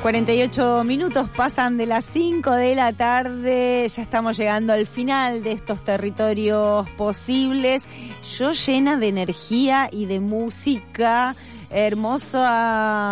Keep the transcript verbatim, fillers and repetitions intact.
cuarenta y ocho minutos pasan de las cinco de la tarde, ya estamos llegando al final de estos territorios posibles. Yo llena de energía y de música hermosa.